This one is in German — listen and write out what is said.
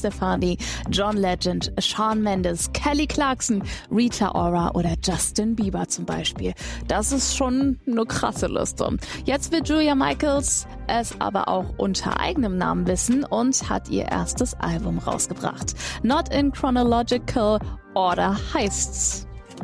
Stefani, John Legend, Shawn Mendes, Kelly Clarkson, Rita Ora oder Justin Bieber zum Beispiel. Das ist schon eine krasse Liste. Jetzt will Julia Michaels es aber auch unter eigenem Namen wissen und hat ihr erstes Album rausgebracht. Not in Chronological Order heißt's.